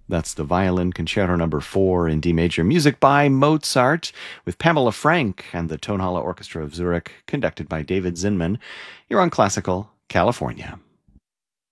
That's the Violin Concerto Number 4 in D major, music by Mozart, with Pamela Frank and the Tonhalle Orchestra of Zurich, conducted by David Zinman. You're on Classical California.